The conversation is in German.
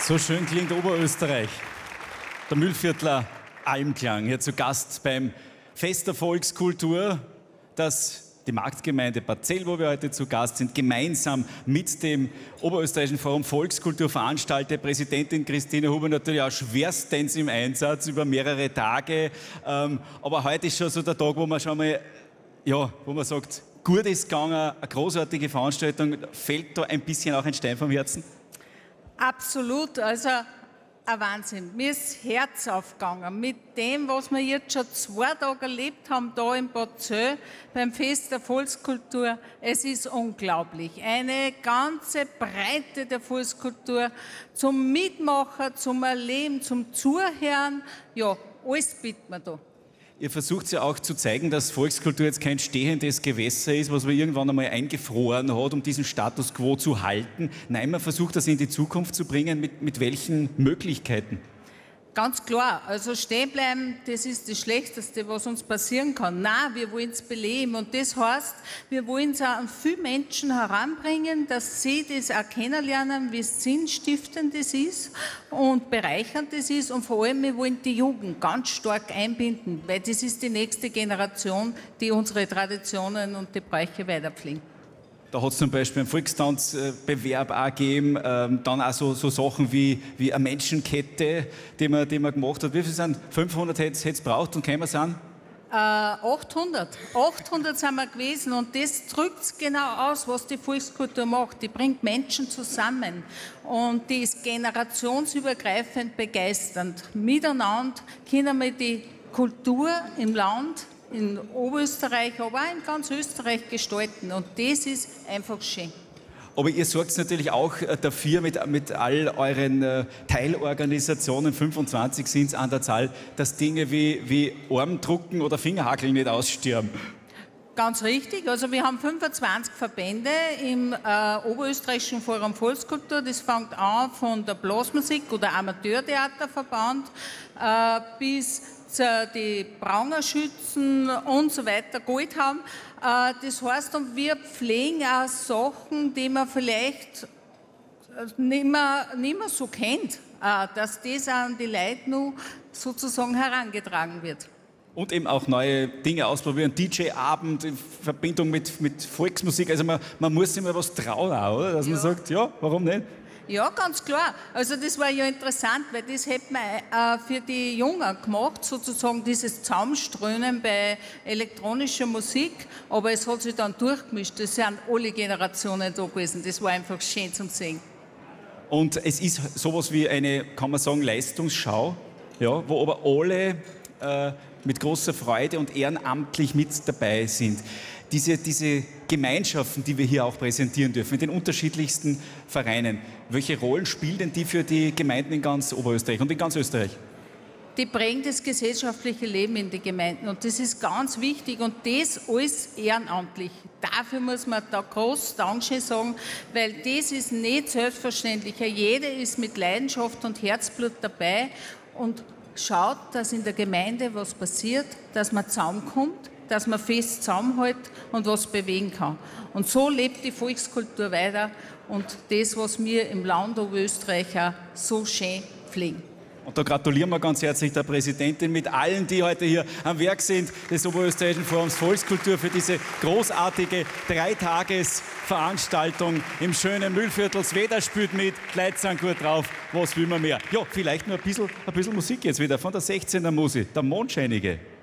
So schön klingt Oberösterreich. Der Mühlviertler Almklang, hier zu Gast beim Fest der Volkskultur, das die Marktgemeinde Parzell, wo wir heute zu Gast sind, gemeinsam mit dem Oberösterreichischen Forum Volkskultur veranstaltet. Präsidentin Christine Huber natürlich auch schwerstens im Einsatz über mehrere Tage. Aber heute ist schon so der Tag, wo man schon mal, ja, wo man sagt, gut ist gegangen, eine großartige Veranstaltung. Fällt da ein bisschen auch ein Stein vom Herzen? Absolut, also ein Wahnsinn. Mir ist das Herz aufgegangen mit dem, was wir jetzt schon 2 Tage erlebt haben, da in Parzell beim Fest der Volkskultur. Es ist unglaublich. Eine ganze Breite der Volkskultur zum Mitmachen, zum Erleben, zum Zuhören. Ja, alles bietet man da. Ihr versucht ja auch zu zeigen, dass Volkskultur jetzt kein stehendes Gewässer ist, was man irgendwann einmal eingefroren hat, um diesen Status quo zu halten. Nein, man versucht das in die Zukunft zu bringen. Mit welchen Möglichkeiten? Ganz klar, also stehen bleiben, das ist das Schlechteste, was uns passieren kann. Nein, wir wollen es beleben und das heißt, wir wollen es auch an viele Menschen heranbringen, dass sie das auch kennenlernen, wie sinnstiftend das ist und bereichernd das ist und vor allem, wir wollen die Jugend ganz stark einbinden, weil das ist die nächste Generation, die unsere Traditionen und die Bräuche weiterpflegen. Da hat es zum Beispiel einen Volkstanzbewerb auch gegeben, dann auch so Sachen wie eine Menschenkette, die man gemacht hat. Wie viel sind 500 hätte es braucht und kämen sind? 800. 800 sind wir gewesen und das drückt genau aus, was die Volkskultur macht. Die bringt Menschen zusammen und die ist generationsübergreifend begeisternd. Miteinander können wir die Kultur im Land, in Oberösterreich, aber auch in ganz Österreich gestalten. Und das ist einfach schön. Aber ihr sorgt natürlich auch dafür, mit all euren Teilorganisationen, 25 sind es an der Zahl, dass Dinge wie Armdrucken oder Fingerhakeln nicht aussterben. Ganz richtig. Also wir haben 25 Verbände im Oberösterreichischen Forum Volkskultur. Das fängt an von der Blasmusik oder Amateurtheaterverband bis die Prangerschützen und so weiter geholt haben. Das heißt, und wir pflegen auch Sachen, die man vielleicht nicht mehr so kennt, dass das an die Leute nur sozusagen herangetragen wird. Und eben auch neue Dinge ausprobieren, DJ-Abend in Verbindung mit Volksmusik. Also man muss sich mal was trauen, auch, oder? Dass man sagt, ja, warum nicht? Ja, ganz klar. Also das war ja interessant, weil das hätte man für die Jungen gemacht, sozusagen dieses Zusammenströmen bei elektronischer Musik, aber es hat sich dann durchgemischt. Das sind alle Generationen da gewesen. Das war einfach schön zum Sehen. Und es ist sowas wie eine, kann man sagen, Leistungsschau, ja, wo aber alle mit großer Freude und ehrenamtlich mit dabei sind. Diese Gemeinschaften, die wir hier auch präsentieren dürfen, in den unterschiedlichsten Vereinen, welche Rollen spielen denn die für die Gemeinden in ganz Oberösterreich und in ganz Österreich? Die prägen das gesellschaftliche Leben in den Gemeinden und das ist ganz wichtig und das alles ehrenamtlich. Dafür muss man da groß Dankeschön sagen, weil das ist nicht selbstverständlich. Jeder ist mit Leidenschaft und Herzblut dabei und schaut, dass in der Gemeinde was passiert, dass man zusammenkommt, dass man fest zusammenhält und was bewegen kann. Und so lebt die Volkskultur weiter und das, was wir im Land Oberösterreich auch so schön pflegen. Und da gratulieren wir ganz herzlich der Präsidentin mit allen, die heute hier am Werk sind, des Oberösterreichischen Forums Volkskultur für diese großartige 3-Tages-Veranstaltung im schönen Mühlviertel. Das Wetter spielt mit, die Leute sind gut drauf, was will man mehr? Ja, vielleicht nur ein bisschen Musik jetzt wieder von der 16er Musik, der Mondscheinige.